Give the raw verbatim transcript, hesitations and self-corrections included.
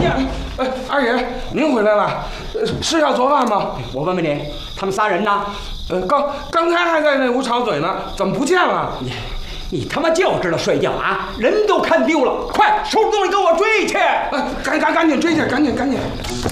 呀，哎，二爷，您回来了，是要做饭吗？ 我问问你，他们仨人呢？ 呃，刚刚才还在那屋吵嘴呢，怎么不见了？ 你你他妈就知道睡觉啊！人都看丢了，快收拾东西跟我追去！ 哎，赶赶赶紧追去，赶紧赶紧！